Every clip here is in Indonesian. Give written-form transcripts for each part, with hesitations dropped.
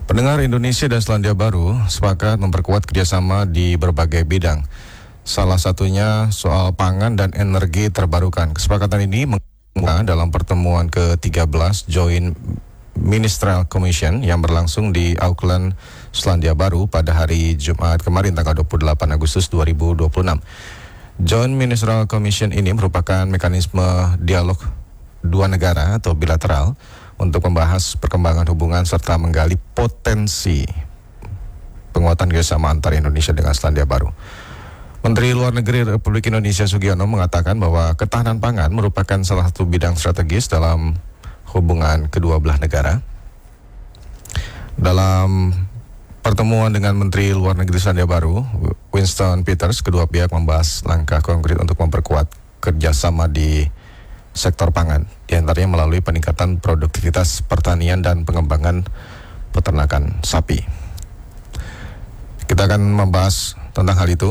Pendengar, Indonesia dan Selandia Baru sepakat memperkuat kerjasama di berbagai bidang. Salah satunya soal pangan dan energi terbarukan. Kesepakatan ini dalam pertemuan ke-13 Joint Ministerial Commission yang berlangsung di Auckland, Selandia Baru pada hari Jumat kemarin tanggal 28 Agustus 2026. Joint Ministerial Commission ini merupakan mekanisme dialog dua negara atau bilateral untuk membahas perkembangan hubungan serta menggali potensi penguatan kerjasama antar Indonesia dengan Selandia Baru. Menteri Luar Negeri Republik Indonesia Sugiono mengatakan bahwa ketahanan pangan merupakan salah satu bidang strategis dalam hubungan kedua belah negara. Dalam pertemuan dengan Menteri Luar Negeri Selandia Baru, Winston Peters, kedua pihak membahas langkah konkret untuk memperkuat kerjasama di sektor pangan, diantaranya melalui peningkatan produktivitas pertanian dan pengembangan peternakan sapi. Kita akan membahas tentang hal itu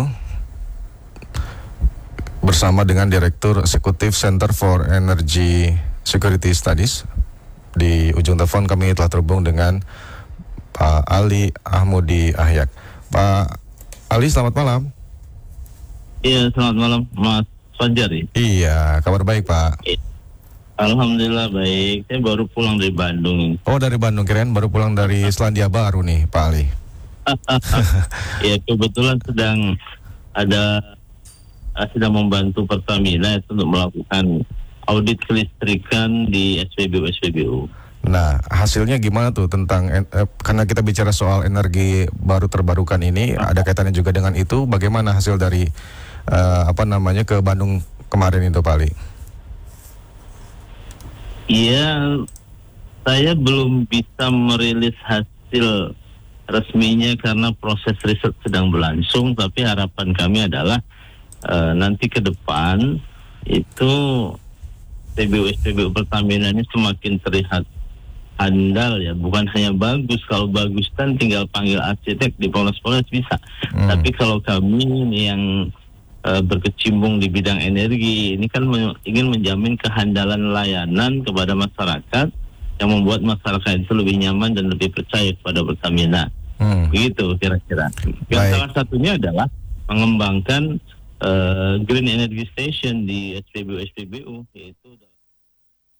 bersama dengan Direktur Eksekutif Center for Energy Security Studies. Di ujung telepon kami telah terhubung dengan Pak Ali Ahmudi Ahyak. Pak Ali, selamat malam. Iya, selamat malam Mas Fajari. Iya, kabar baik Pak. Alhamdulillah baik. Saya baru pulang dari Bandung. Oh, dari Bandung, kirain baru pulang dari Selandia Baru nih Pak Ali. Ya, kebetulan sedang membantu Pertamina itu untuk melakukan audit kelistrikan di SPBU. Nah, hasilnya gimana tuh tentang karena kita bicara soal energi baru terbarukan ini, ada kaitannya juga dengan itu. Bagaimana hasil dari ke Bandung kemarin itu Pak Ali? Iya, saya belum bisa merilis hasil resminya karena proses riset sedang berlangsung, tapi harapan kami adalah nanti ke depan itu SPBU Pertamina ini semakin terlihat handal ya, bukan hanya bagus. Kalau bagus kan tinggal panggil arsitek di Polres bisa. Tapi kalau kami ini yang berkecimpung di bidang energi ini kan ingin menjamin kehandalan layanan kepada masyarakat yang membuat masyarakat itu lebih nyaman dan lebih percaya kepada Pertamina. Begitu kira-kira. Yang salah satunya adalah mengembangkan Green Energy Station di SPBU yaitu